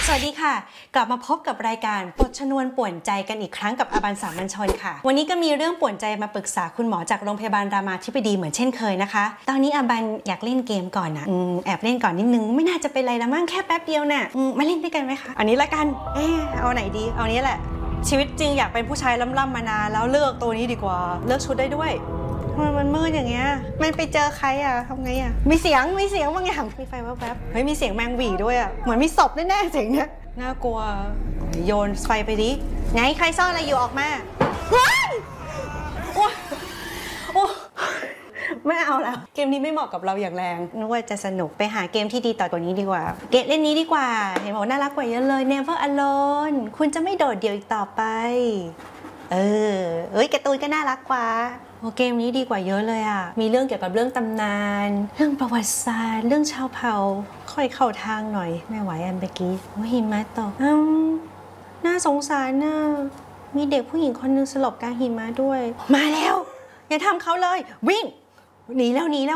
วัสดีค่ะกลับมาพบกับรายการบทชนวนป่วนใจกันอีกครั้งกับอบันสามัญชนค่ะวันนี้ก็มีเรื่องป่วนใจมาปรึกษาคุณหมอจากโรงพยาบาลรามาธิบดีเหมือนเช่นเคยนะคะตอนนี้อบันอยากเล่นเกมก่อนนะแอบเล่นก่อนนิดนึงไม่น่าจะเป็นไรละมั้งแค่แป๊บเดียวน่ะมาเล่นด้วยกันไหมคะอันนี้ละกันเอาไหนดีเอานี้แหละชีวิตจริงอยากเป็นผู้ชายล่ำๆมานานแล้วเลือกตัวนี้ดีกว่าเลือกชุดได้ด้วยมันมืดอย่างเงี้ยมันไปเจอใครอ่ะทำไงอ่ะมีเสียงบางอย่างมีไฟแวบๆเฮ้ยมีเสียงแมงหวี่ด้วยอ่ะเหมือนมีศพแน่ๆเสียงเนี้ยน่ากลัวโยนไฟไปดิไงใครซ่อนอะไรอยู่ออกมาโอ้ไม่เอาแล้วเกมนี้ไม่เหมาะกับเราอย่างแรงนึกว่าจะสนุกไปหาเกมที่ดีต่อกว่านี้ดีกว่าเกมเล่นนี้ดีกว่าเห็นบอกน่ารักกว่าเยอะเลย Never Alone คุณจะไม่โดดเดี่ยวอีกต่อไปการ์ตูนก็น่ารักกว่าเกมนี้ดีกว่าเยอะเลยอ่ะมีเรื่องเกี่ยวกับเรื่องตำนานเรื่องประวัติศาสตร์เรื่องชาวเผ่าค่อยเข้าทางหน่อยไม่ไหวอันเมื่อกี้หิมะตกน่าสงสารน่ะมีเด็กผู้หญิงคนนึงสลบกลางหิมะด้วยมาแล้วอย่าทำเขาเลยวิ่งหนีแล้ว